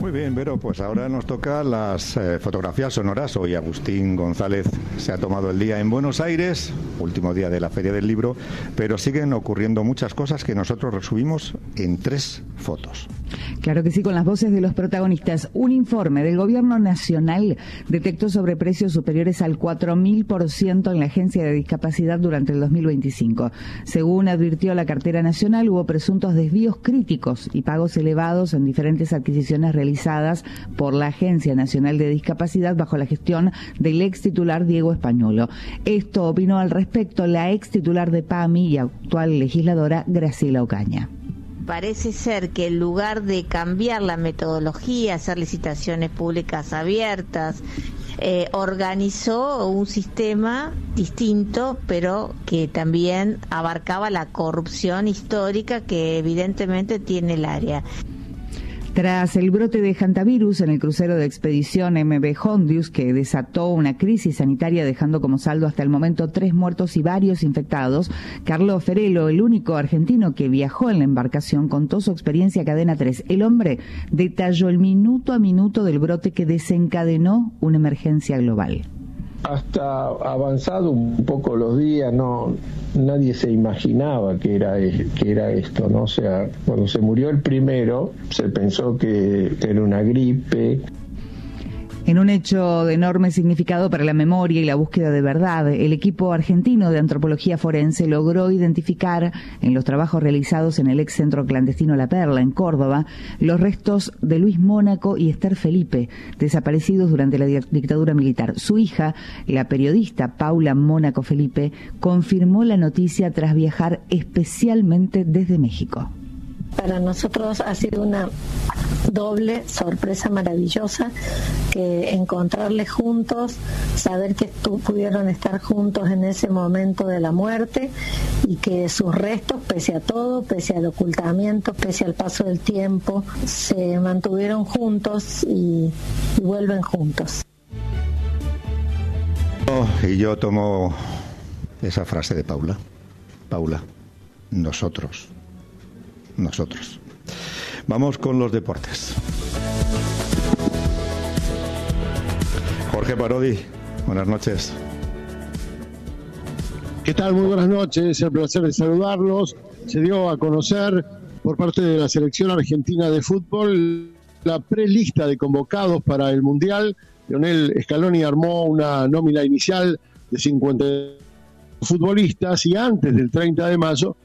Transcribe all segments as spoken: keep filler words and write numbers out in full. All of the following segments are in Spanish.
Muy bien, Vero, pues ahora nos toca las eh, fotografías sonoras. Hoy Agustín González se ha tomado el día en Buenos Aires, último día de la Feria del Libro, pero siguen ocurriendo muchas cosas que nosotros resumimos en tres fotos. Claro que sí, con las voces de los protagonistas. Un informe del Gobierno Nacional detectó sobreprecios superiores al cuatro mil por ciento en la Agencia de Discapacidad durante el dos mil veinticinco. Según advirtió la cartera nacional, hubo presuntos desvíos críticos y pagos elevados en diferentes adquisiciones realizadas por la Agencia Nacional de Discapacidad bajo la gestión del ex titular Diego Españolo. Esto opinó al respecto la ex titular de P A M I y actual legisladora Graciela Ocaña. Parece ser que en lugar de cambiar la metodología, hacer licitaciones públicas abiertas, eh, organizó un sistema distinto, pero que también abarcaba la corrupción histórica que evidentemente tiene el área. Tras el brote de hantavirus en el crucero de expedición M V Hondius, que desató una crisis sanitaria dejando como saldo hasta el momento tres muertos y varios infectados, Carlos Ferelo, el único argentino que viajó en la embarcación, contó su experiencia a Cadena tres. El hombre detalló el minuto a minuto del brote que desencadenó una emergencia global. Hasta avanzado un poco los días, no, nadie se imaginaba que era que era esto, ¿no? O sea, cuando se murió el primero, se pensó que era una gripe. En un hecho de enorme significado para la memoria y la búsqueda de verdad, el equipo argentino de antropología forense logró identificar, en los trabajos realizados en el ex centro clandestino La Perla, en Córdoba, los restos de Luis Mónaco y Esther Felipe, desaparecidos durante la dictadura militar. Su hija, la periodista Paula Mónaco Felipe, confirmó la noticia tras viajar especialmente desde México. Para nosotros ha sido una doble sorpresa maravillosa, que encontrarles juntos, saber que tu, pudieron estar juntos en ese momento de la muerte y que sus restos, pese a todo, pese al ocultamiento, pese al paso del tiempo, se mantuvieron juntos y, y vuelven juntos. Oh, y yo tomo esa frase de Paula. Paula, nosotros. Nosotros. Vamos con los deportes. Jorge Parodi, buenas noches. ¿Qué tal? Muy buenas noches, el placer de saludarlos. Se dio a conocer por parte de la selección argentina de fútbol la prelista de convocados para el Mundial. Lionel Scaloni armó una nómina inicial de cincuenta futbolistas y antes del treinta de mayo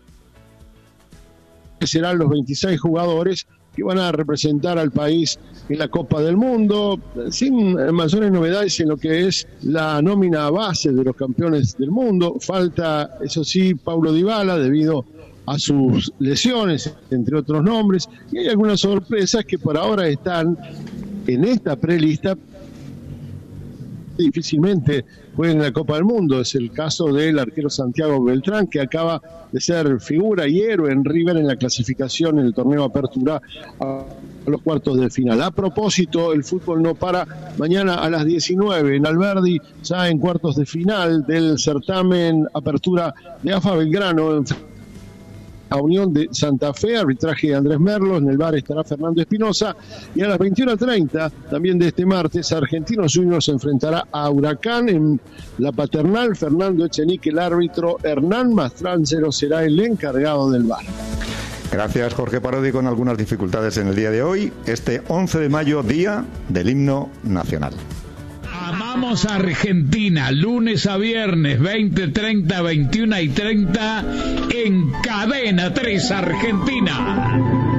serán los veintiséis jugadores que van a representar al país en la Copa del Mundo, sin mayores novedades en lo que es la nómina base de los campeones del mundo. Falta, eso sí, Paulo Dybala debido a sus lesiones, entre otros nombres, y hay algunas sorpresas que por ahora están en esta prelista. Difícilmente juega en la Copa del Mundo. Es el caso del arquero Santiago Beltrán, que acaba de ser figura y héroe en River en la clasificación en el torneo Apertura a los cuartos de final. A propósito, el fútbol no para. Mañana a las diecinueve en Alberdi, ya en cuartos de final del certamen Apertura de A F A Belgrano, en a Unión de Santa Fe, arbitraje de Andrés Merlos, en el bar estará Fernando Espinosa, y a las veintiuna treinta, también de este martes, Argentinos Juniors se enfrentará a Huracán en la Paternal. Fernando Echenique, el árbitro, Hernán Mastrangelo será el encargado del bar. Gracias, Jorge Parodi, con algunas dificultades en el día de hoy, este once de mayo, día del himno nacional. Amamos a Argentina, lunes a viernes, veinte, treinta, veintiuna y treinta, en Cadena tres Argentina.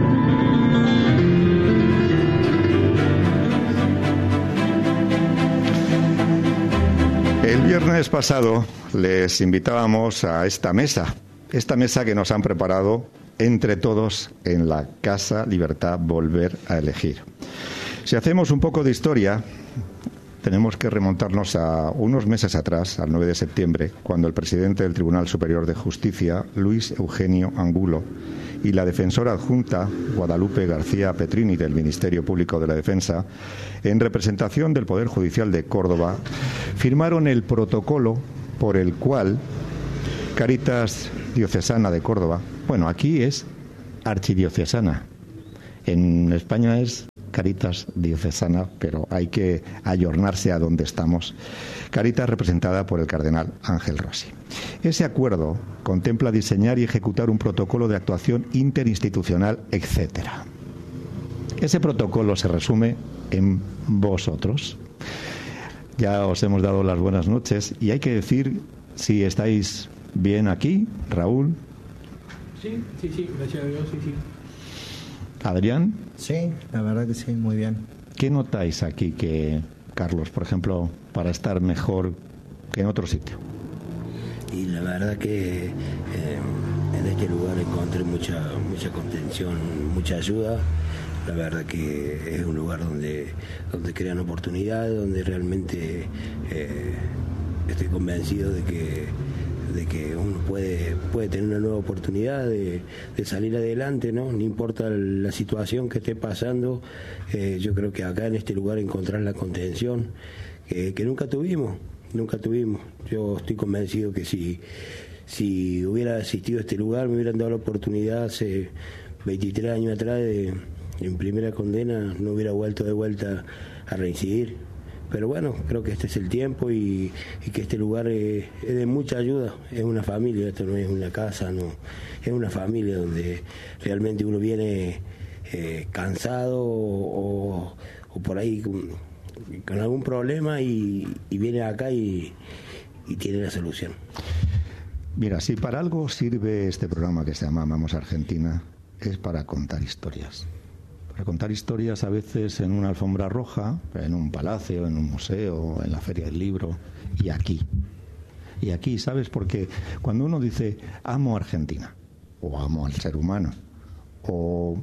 El viernes pasado les invitábamos a esta mesa, esta mesa que nos han preparado entre todos en la Casa Libertad Volver a Elegir. Si hacemos un poco de historia, tenemos que remontarnos a unos meses atrás, al nueve de septiembre, cuando el presidente del Tribunal Superior de Justicia, Luis Eugenio Angulo, y la defensora adjunta, Guadalupe García Petrini, del Ministerio Público de la Defensa, en representación del Poder Judicial de Córdoba, firmaron el protocolo por el cual Cáritas Diocesana de Córdoba, bueno, aquí es archidiocesana, en España es Caritas diocesana, pero hay que ayornarse a donde estamos. Caritas representada por el cardenal Ángel Rossi. Ese acuerdo contempla diseñar y ejecutar un protocolo de actuación interinstitucional, etcétera. Ese protocolo se resume en vosotros. Ya os hemos dado las buenas noches y hay que decir si estáis bien aquí, Raúl. Sí, sí, sí, gracias a Dios, sí, sí. Adrián. Sí, la verdad que sí, muy bien. ¿Qué notáis aquí que, Carlos, por ejemplo, para estar mejor que en otro sitio? Y la verdad que eh, en este lugar encontré mucha, mucha contención, mucha ayuda. La verdad que es un lugar donde, donde crean oportunidades, donde realmente eh, estoy convencido de que, de que uno puede, puede tener una nueva oportunidad de, de salir adelante, ¿no? No importa la situación que esté pasando, eh, yo creo que acá en este lugar encontrar la contención que, que nunca tuvimos, nunca tuvimos. Yo estoy convencido que si, si hubiera asistido a este lugar, me hubieran dado la oportunidad hace veintitrés años atrás de... en primera condena, no hubiera vuelto de vuelta a reincidir. Pero bueno, creo que este es el tiempo y, y que este lugar es, es de mucha ayuda. Es una familia, esto no es una casa, no, es una familia donde realmente uno viene eh, cansado o, o por ahí con, con algún problema y, y viene acá y, y tiene la solución. Mira, si para algo sirve este programa que se llama Amamos Argentina, es para contar historias. Para contar historias a veces en una alfombra roja, en un palacio, en un museo, en la feria del libro, y aquí. Y aquí, ¿sabes? Porque cuando uno dice amo Argentina, o amo al ser humano, o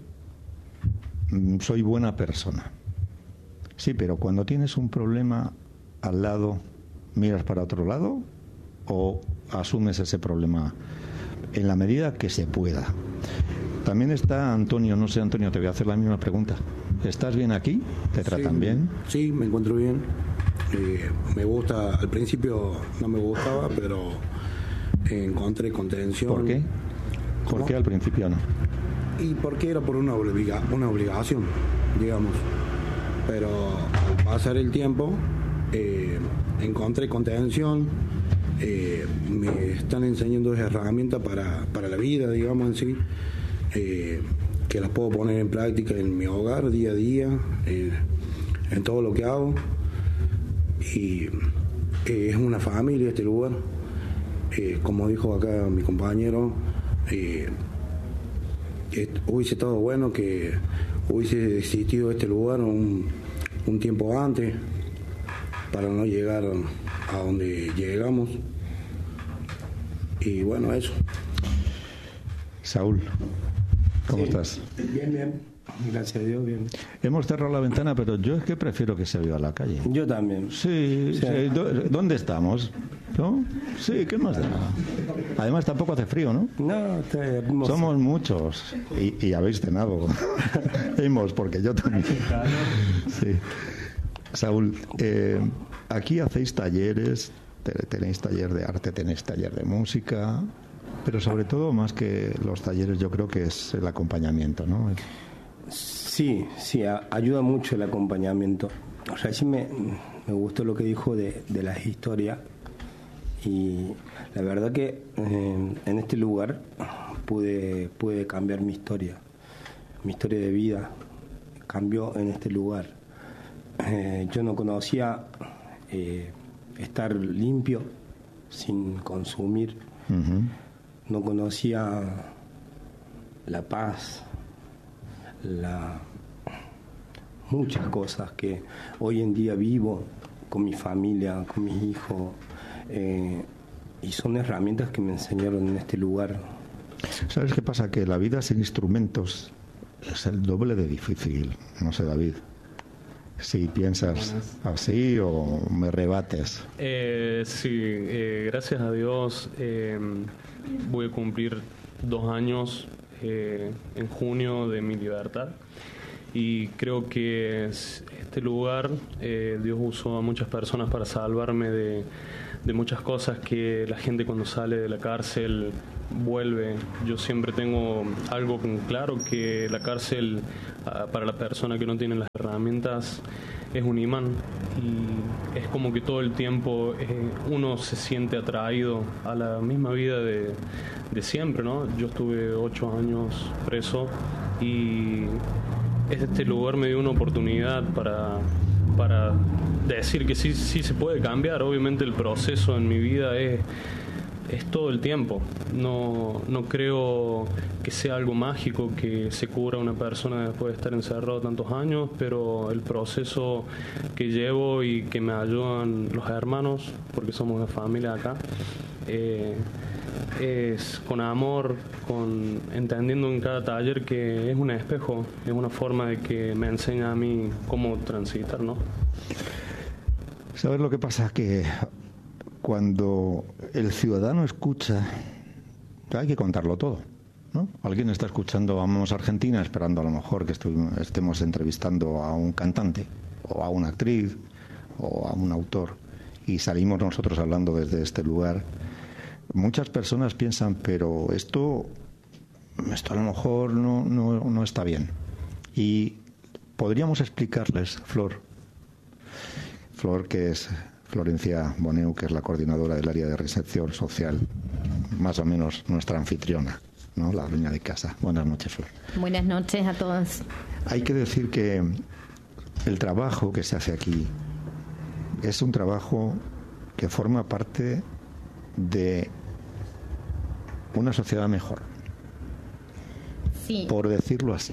mm, soy buena persona. Sí, pero cuando tienes un problema al lado, ¿miras para otro lado o asumes ese problema en la medida que se pueda? También está Antonio, no sé, Antonio, te voy a hacer la misma pregunta. ¿Estás bien aquí? ¿Te tratan sí, bien? Sí, me encuentro bien. Eh, me gusta, al principio no me gustaba, pero encontré contención. ¿Por qué? ¿Por ¿Cómo? qué al principio no? Y porque era por una, obliga, una obligación, digamos. Pero al pasar el tiempo, eh, encontré contención. Eh, me están enseñando herramientas para, para la vida, digamos en sí. Eh, que las puedo poner en práctica en mi hogar día a día, eh, en todo lo que hago. Y eh, es una familia este lugar. Eh, como dijo acá mi compañero, eh, hubiese estado bueno que hubiese existido este lugar un, un tiempo antes para no llegar a donde llegamos. Y bueno, eso. Saúl, ¿cómo sí. estás? Bien, bien. Gracias a Dios, bien. Hemos cerrado la ventana, pero yo es que prefiero que se viva la calle. Yo también. Sí, sí. sí. ¿Dónde estamos? ¿No? Sí, ¿qué más da? Además tampoco hace frío, ¿no? No, está hermoso. Somos muchos y, y habéis cenado. Hemos, porque yo también. Sí. Saúl, eh, aquí hacéis talleres, tenéis taller de arte, tenéis taller de música, pero sobre todo, más que los talleres, yo creo que es el acompañamiento, ¿no? Sí, sí, a, ayuda mucho el acompañamiento. O sea, sí me, me gustó lo que dijo de, de las historias y la verdad que eh, en este lugar pude, pude cambiar mi historia, mi historia de vida cambió en este lugar. Eh, yo no conocía eh, estar limpio sin consumir, uh-huh. No conocía la paz, la muchas cosas que hoy en día vivo con mi familia, con mis hijos, eh, y son herramientas que me enseñaron en este lugar. ¿Sabes qué pasa? Que la vida sin instrumentos es el doble de difícil, no sé, David. Si piensas así o me rebates. Eh, sí, eh, gracias a Dios eh, voy a cumplir dos años eh, en junio de mi libertad y creo que este lugar eh, Dios usó a muchas personas para salvarme de, de muchas cosas que la gente cuando sale de la cárcel vuelve. Yo siempre tengo algo claro, que la cárcel para la persona que no tiene las herramientas es un imán, y es como que todo el tiempo eh, uno se siente atraído a la misma vida de, de siempre, ¿no? Yo estuve ocho años preso y este lugar me dio una oportunidad para, para decir que sí, sí se puede cambiar. Obviamente el proceso en mi vida es es todo el tiempo. No, no creo que sea algo mágico que se cura una persona después de estar encerrado tantos años, pero el proceso que llevo y que me ayudan los hermanos, porque somos una familia acá, eh, es con amor, con entendiendo en cada taller que es un espejo, es una forma de que me enseña a mí cómo transitar, ¿no? ¿Sabes lo que pasa? Que cuando el ciudadano escucha, hay que contarlo todo, ¿no? Alguien está escuchando Vamos a Argentina esperando a lo mejor que estemos entrevistando a un cantante o a una actriz o a un autor, y salimos nosotros hablando desde este lugar. Muchas personas piensan, pero esto, esto a lo mejor no, no, no está bien. Y podríamos explicarles, Flor, Flor que es... Florencia Boneu, que es la coordinadora del área de recepción social, más o menos nuestra anfitriona, ¿no? La dueña de casa. Buenas noches, Flor. Buenas noches a todos. Hay que decir que el trabajo que se hace aquí es un trabajo que forma parte de una sociedad mejor. Sí. Por decirlo así.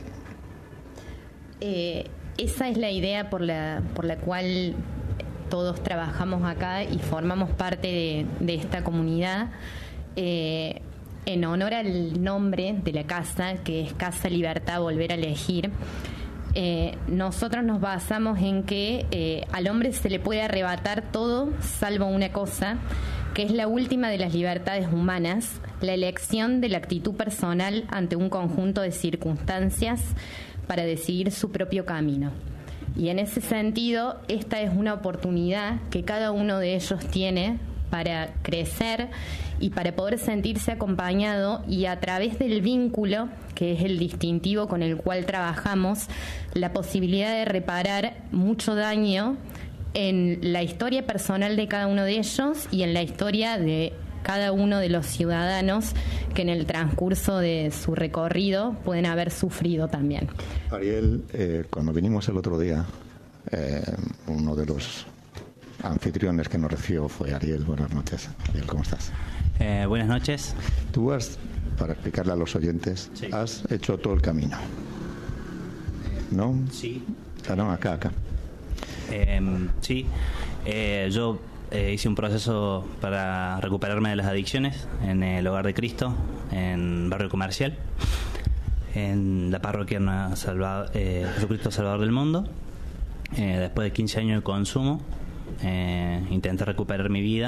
Eh, esa es la idea por la, por la cual todos trabajamos acá y formamos parte de, de esta comunidad, eh, en honor al nombre de la casa, que es Casa Libertad Volver a Elegir. Eh, nosotros nos basamos en que eh, al hombre se le puede arrebatar todo salvo una cosa, que es la última de las libertades humanas, la elección de la actitud personal ante un conjunto de circunstancias para decidir su propio camino. Y en ese sentido, esta es una oportunidad que cada uno de ellos tiene para crecer y para poder sentirse acompañado, y a través del vínculo, que es el distintivo con el cual trabajamos, la posibilidad de reparar mucho daño en la historia personal de cada uno de ellos y en la historia de cada uno de los ciudadanos que en el transcurso de su recorrido pueden haber sufrido también. Ariel, eh, cuando vinimos el otro día, eh, uno de los anfitriones que nos recibió fue Ariel. Buenas noches. Ariel, ¿cómo estás? Eh, buenas noches. Tú has, para explicarle a los oyentes, sí, has hecho todo el camino, ¿no? Sí. Ah, no, acá, acá. Eh, sí, eh, yo eh, hice un proceso para recuperarme de las adicciones en el Hogar de Cristo, en Barrio Comercial, en la parroquia Salvador, eh, Jesucristo Salvador del Mundo. Eh, después de quince años de consumo, eh, intenté recuperar mi vida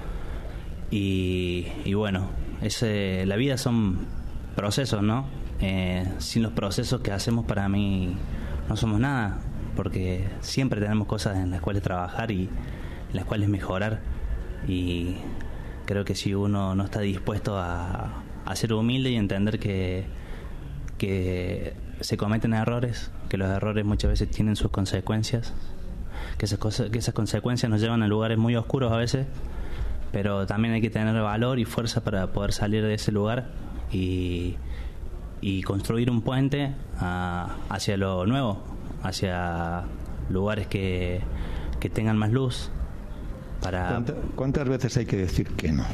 y, y bueno, ese, la vida son procesos, ¿no? Eh, sin los procesos que hacemos, para mí no somos nada, porque siempre tenemos cosas en las cuales trabajar y en las cuales mejorar, y creo que si uno no está dispuesto a, a ser humilde y entender que, que se cometen errores, que los errores muchas veces tienen sus consecuencias, que esas, cosas, que esas consecuencias nos llevan a lugares muy oscuros a veces, pero también hay que tener valor y fuerza para poder salir de ese lugar y, y construir un puente a, hacia lo nuevo, hacia lugares que, que tengan más luz. Para... ¿Cuánta, ¿Cuántas veces hay que decir que no?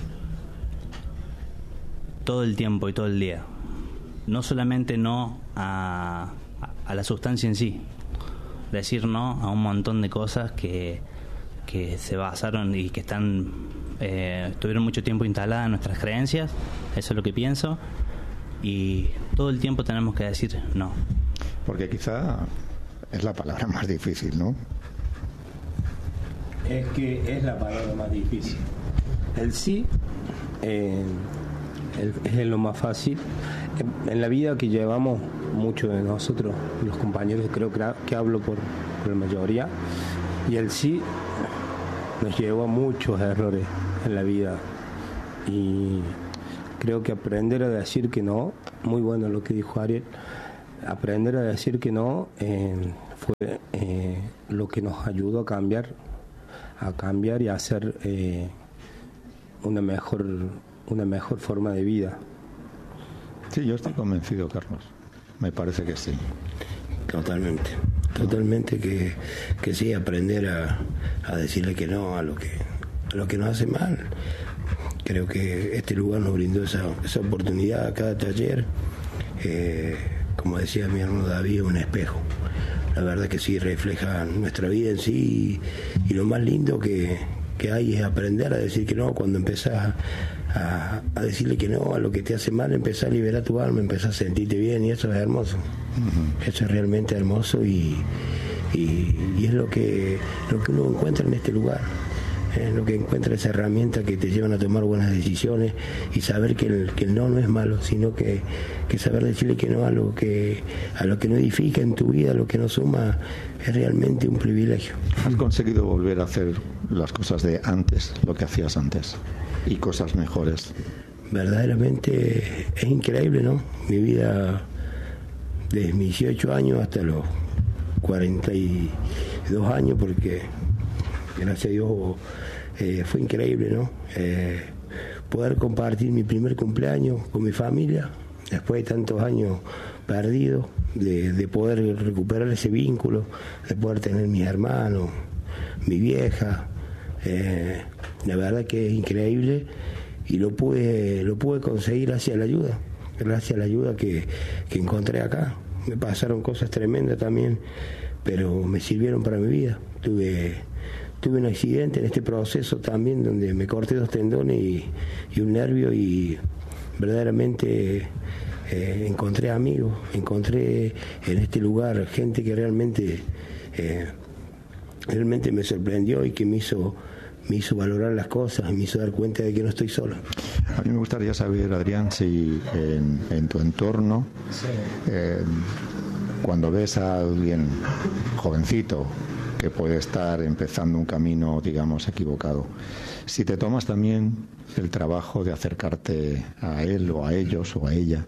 Todo el tiempo y todo el día. No solamente no a, a la sustancia en sí, decir no a un montón de cosas que, que se basaron y que están eh, estuvieron mucho tiempo instaladas en nuestras creencias. Eso es lo que pienso, y todo el tiempo tenemos que decir no. Porque quizá es la palabra más difícil, ¿no? Es que es la palabra más difícil. El sí eh, el, es lo más fácil. En la vida que llevamos, muchos de nosotros, los compañeros, creo que, que hablo por, por la mayoría, y el sí nos llevó a muchos errores en la vida. Y creo que aprender a decir que no, muy bueno lo que dijo Ariel, aprender a decir que no eh, fue eh, lo que nos ayudó a cambiar, a cambiar y a hacer eh, una mejor, una mejor forma de vida. Sí, yo estoy convencido, Carlos. Me parece que sí. Totalmente, totalmente que, que sí, aprender a, a decirle que no a lo que, a lo que nos hace mal. Creo que este lugar nos brindó esa, esa oportunidad a cada taller. Eh, como decía mi hermano David, un espejo. La verdad que sí refleja nuestra vida en sí y, y lo más lindo que, que hay es aprender a decir que no. Cuando empezás a, a decirle que no a lo que te hace mal, empezás a liberar tu alma, empezás a sentirte bien y eso es hermoso. Uh-huh. Eso es realmente hermoso y, y, y es lo que, lo que uno encuentra en este lugar. Es lo que encuentra esa herramienta que te llevan a tomar buenas decisiones y saber que el, que el no no es malo, sino que, que saber decirle que no a lo que a lo que no edifica en tu vida, a lo que no suma, es realmente un privilegio. ¿Has conseguido volver a hacer las cosas de antes, lo que hacías antes, y cosas mejores? Verdaderamente es increíble, ¿no? Mi vida desde mis dieciocho años hasta los cuarenta y dos años, porque gracias a Dios eh, fue increíble, ¿no? Eh, poder compartir mi primer cumpleaños con mi familia, después de tantos años perdidos, de, de poder recuperar ese vínculo, de poder tener mis hermanos, mi vieja. Eh, la verdad que es increíble y lo pude, lo pude conseguir gracias a la ayuda, gracias a la ayuda que, que encontré acá. Me pasaron cosas tremendas también, pero me sirvieron para mi vida. Tuve... Tuve un accidente en este proceso también donde me corté dos tendones y, y un nervio y verdaderamente eh, encontré amigos, encontré en este lugar gente que realmente eh, realmente me sorprendió y que me hizo, me hizo valorar las cosas y me hizo dar cuenta de que no estoy solo. A mí me gustaría saber, Adrián, si en, en tu entorno, sí. eh, cuando ves a alguien jovencito que puede estar empezando un camino, digamos, equivocado, si te tomas también el trabajo de acercarte a él o a ellos o a ella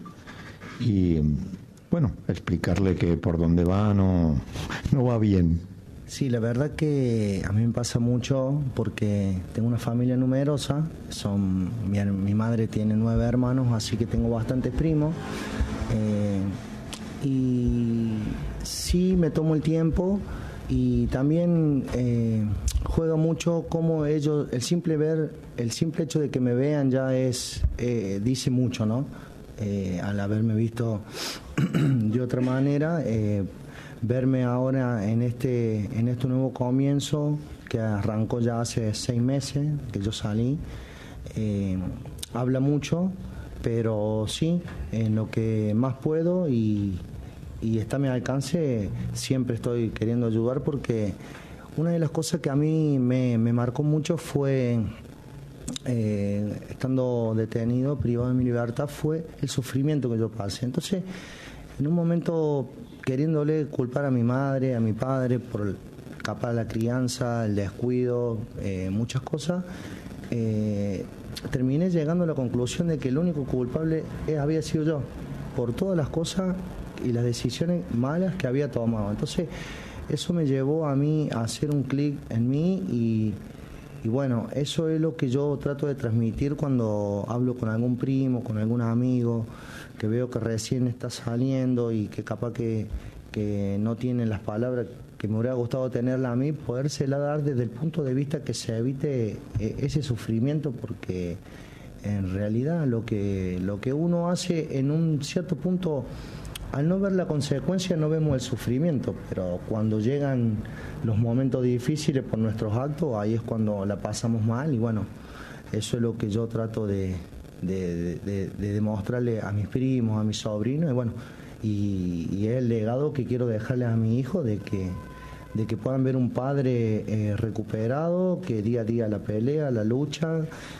y, bueno, explicarle que por donde va no, no va bien. Sí, la verdad que a mí me pasa mucho porque tengo una familia numerosa, son mi, mi madre tiene nueve hermanos, así que tengo bastantes primos, eh, y sí me tomo el tiempo. Y también eh, juega mucho como ellos, el simple ver, el simple hecho de que me vean ya es, eh, dice mucho, ¿no? Eh, al haberme visto de otra manera, eh, verme ahora en este, en este nuevo comienzo que arrancó ya hace seis meses que yo salí, eh, habla mucho, pero sí, en lo que más puedo y y está a mi alcance, siempre estoy queriendo ayudar porque una de las cosas que a mí me, me marcó mucho fue, eh, estando detenido, privado de mi libertad, fue el sufrimiento que yo pasé. Entonces, en un momento queriéndole culpar a mi madre, a mi padre, por capaz la crianza, el descuido, eh, muchas cosas, eh, terminé llegando a la conclusión de que el único culpable había sido yo, por todas las cosas y las decisiones malas que había tomado. Entonces eso me llevó a mí a hacer un clic en mí y, y bueno, eso es lo que yo trato de transmitir cuando hablo con algún primo, con algún amigo que veo que recién está saliendo y que capaz que, que no tiene las palabras que me hubiera gustado tenerla a mí, podérsela dar desde el punto de vista que se evite ese sufrimiento, porque en realidad lo que, lo que uno hace en un cierto punto, al no ver la consecuencia no vemos el sufrimiento, pero cuando llegan los momentos difíciles por nuestros actos, ahí es cuando la pasamos mal y bueno, eso es lo que yo trato de, de, de, de demostrarle a mis primos, a mis sobrinos y bueno, y, y es el legado que quiero dejarle a mi hijo de que, de que puedan ver un padre eh, recuperado, que día a día la pelea, la lucha,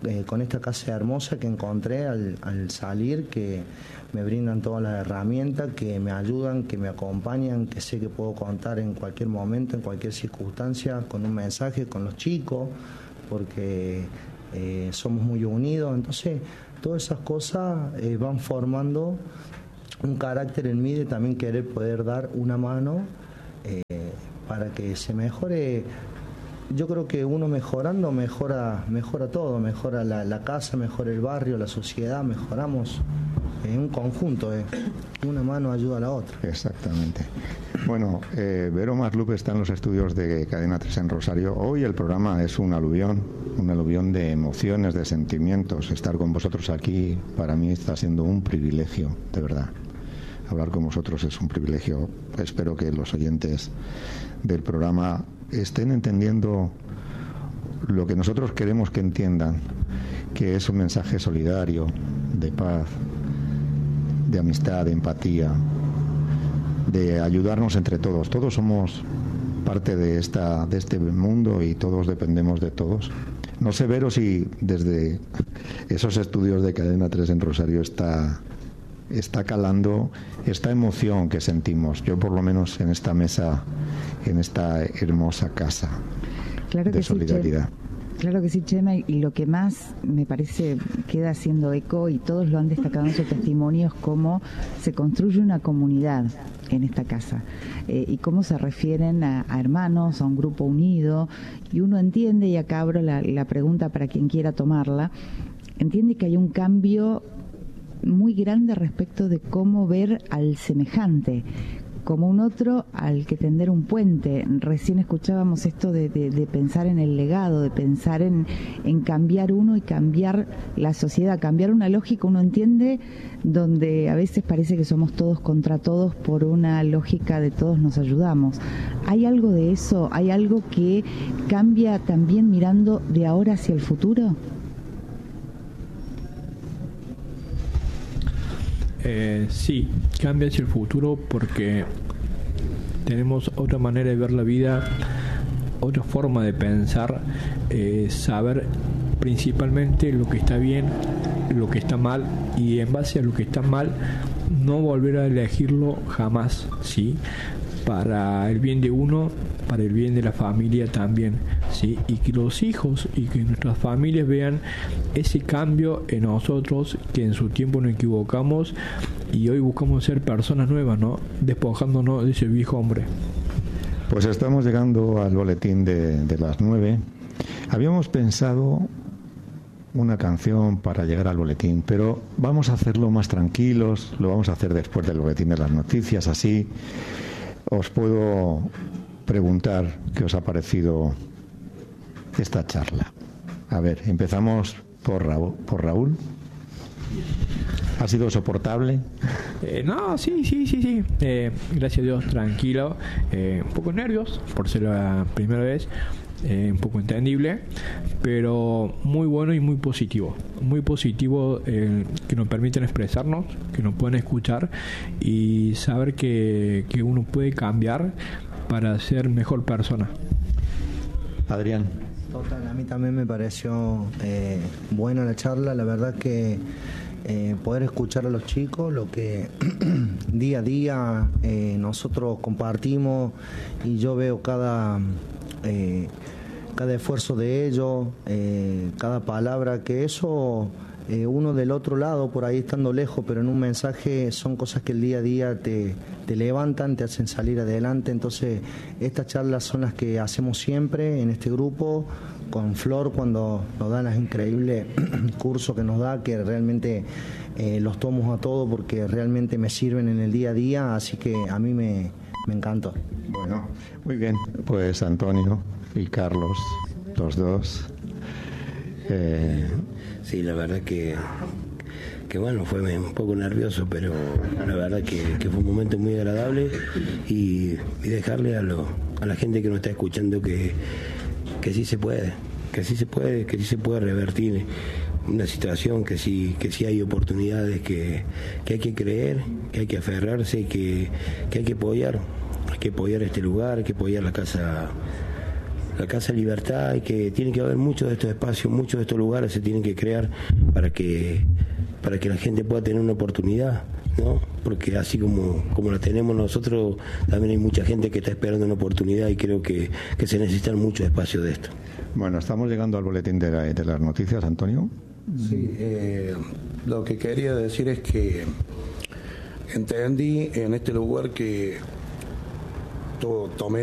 eh, con esta casa hermosa que encontré al, al salir, que me brindan todas las herramientas, que me ayudan, que me acompañan, que sé que puedo contar en cualquier momento, en cualquier circunstancia, con un mensaje, con los chicos, porque eh, somos muy unidos. Entonces, todas esas cosas eh, van formando un carácter en mí de también querer poder dar una mano eh, para que se mejore. Yo creo que uno mejorando mejora mejora todo, mejora la, la casa, mejora el barrio, la sociedad, mejoramos en un conjunto, eh. una mano ayuda a la otra. Exactamente. Bueno, eh, Vero Maslupe está en los estudios de Cadena tres en Rosario. Hoy el programa es un aluvión, un aluvión de emociones, de sentimientos. Estar con vosotros aquí para mí está siendo un privilegio, de verdad. Hablar con vosotros es un privilegio. Espero que los oyentes del programa estén entendiendo lo que nosotros queremos que entiendan, que es un mensaje solidario, de paz, de amistad, de empatía, de ayudarnos entre todos. Todos somos parte de esta de este mundo y todos dependemos de todos. No sé, Vero, si desde esos estudios de Cadena tres en Rosario está está calando esta emoción que sentimos. Yo, por lo menos, en esta mesa, en esta hermosa casa claro de que solidaridad. Sí, Chema. Claro que sí, Chema, y lo que más me parece queda haciendo eco, y todos lo han destacado en sus testimonios, cómo se construye una comunidad en esta casa, eh, y cómo se refieren a, a hermanos, a un grupo unido, y uno entiende, y acá abro la, la pregunta para quien quiera tomarla, entiende que hay un cambio muy grande respecto de cómo ver al semejante, como un otro al que tender un puente. Recién escuchábamos esto de, de, de pensar en el legado, de pensar en, en cambiar uno y cambiar la sociedad, cambiar una lógica, uno entiende, donde a veces parece que somos todos contra todos por una lógica de todos nos ayudamos. ¿Hay algo de eso? ¿Hay algo que cambia también mirando de ahora hacia el futuro? Eh, sí, cambia hacia el futuro porque tenemos otra manera de ver la vida, otra forma de pensar, eh, saber principalmente lo que está bien, lo que está mal, y en base a lo que está mal no volver a elegirlo jamás, ¿sí? Para el bien de uno, para el bien de la familia también, ¿sí? Y que los hijos y que nuestras familias vean ese cambio en nosotros, que en su tiempo nos equivocamos y hoy buscamos ser personas nuevas, ¿no? Despojándonos de ese viejo hombre. Pues estamos llegando al boletín de, de las nueve. Habíamos pensado una canción para llegar al boletín, pero vamos a hacerlo más tranquilos, lo vamos a hacer después del boletín de las noticias, así os puedo preguntar qué os ha parecido esta charla. A ver, empezamos por Raúl. Por Raúl. ¿Ha sido soportable? Eh, no, sí, sí, sí, sí. Eh, gracias a Dios, tranquilo. Eh, un poco nervios por ser la primera vez. Eh, un poco entendible, pero muy bueno y muy positivo. Muy positivo, eh, que nos permiten expresarnos, que nos pueden escuchar y saber que, que uno puede cambiar para ser mejor persona. Adrián. Total, a mí también me pareció eh, buena la charla. La verdad que eh, poder escuchar a los chicos, lo que día a día eh, nosotros compartimos, y yo veo cada... Eh, cada esfuerzo de ellos, eh, cada palabra, que eso eh, uno del otro lado, por ahí estando lejos, pero en un mensaje son cosas que el día a día te, te levantan, te hacen salir adelante. Entonces estas charlas son las que hacemos siempre en este grupo, con Flor cuando nos dan los increíbles cursos que nos da, que realmente eh, los tomo a todos porque realmente me sirven en el día a día, así que a mí me, me encantó. Bueno, muy bien, pues Antonio y Carlos, los dos. Eh... Sí, la verdad que, que bueno, fue un poco nervioso, pero la verdad que, que fue un momento muy agradable, y, y dejarle a, lo, a la gente que nos está escuchando que, que sí se puede, que sí se puede, que sí se puede revertir una situación, que sí, que sí hay oportunidades, que, que hay que creer, que hay que aferrarse, que, que hay que apoyar, hay que apoyar este lugar, hay que apoyar la casa la Casa Libertad, y que tiene que haber muchos de estos espacios, muchos de estos lugares se tienen que crear para que para que la gente pueda tener una oportunidad, ¿no? Porque así como, como la tenemos nosotros, también hay mucha gente que está esperando una oportunidad, y creo que, que se necesitan muchos espacios de esto. Bueno, estamos llegando al boletín de, la, de las noticias, Antonio. Sí, eh, lo que quería decir es que entendí en este lugar que to, tomé